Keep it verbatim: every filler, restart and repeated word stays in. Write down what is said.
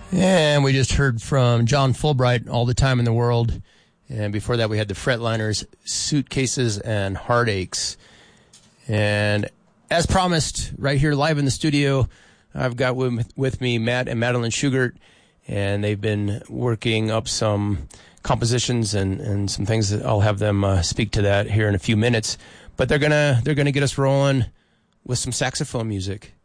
And we just heard from John Fulbright, All the Time in the World. And before that, we had the Fretliners, Suitcases and Heartaches. And as promised, right here live in the studio, I've got with, with me Matt and Madeline Schugert. And they've been working up some compositions and, and some things that I'll have them uh, speak to that here in a few minutes. But they're gonna they're gonna get us rolling with some saxophone music.